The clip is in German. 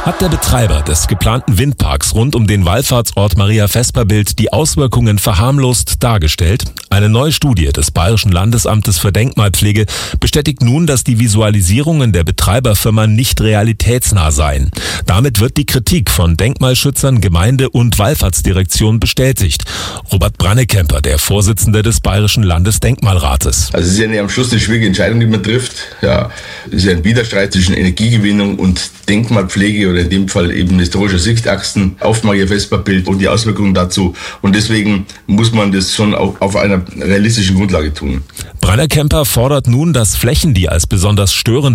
Hat der Betreiber des geplanten Windparks rund um den Wallfahrtsort Maria-Vesperbild die Auswirkungen verharmlost dargestellt? Eine neue Studie des Bayerischen Landesamtes für Denkmalpflege bestätigt nun, dass die Visualisierungen der Betreiberfirma nicht realitätsnah seien. Damit wird die Kritik von Denkmalschützern, Gemeinde und Wallfahrtsdirektion bestätigt. Robert Brannekemper, der Vorsitzende des Bayerischen Landesdenkmalrates. Also es ist ja am Schluss eine schwierige Entscheidung, die man trifft. Ja, es ist ja ein Widerstreit zwischen Energiegewinnung und Denkmalpflege oder in dem Fall eben historischer Sichtachsen auf Maria-Vesperbild und die Auswirkungen dazu. Und deswegen muss man das schon auf einer realistischen Grundlage tun. Brannekemper fordert nun, dass Flächen, die als besonders störend